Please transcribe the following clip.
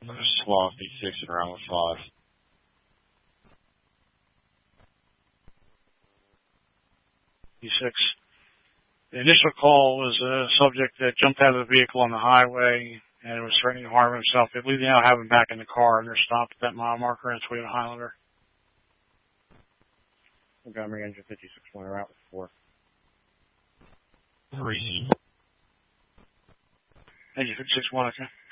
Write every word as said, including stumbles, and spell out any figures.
Sloth, D six and around with five. D six. The initial call was a subject that jumped out of the vehicle on the highway and was threatening to harm himself. They believe they now have him back in the car and they're stopped at that mile marker in Toyota Highlander. Montgomery engine fifty-six one route with four. Reason. Engine fifty-six one, okay.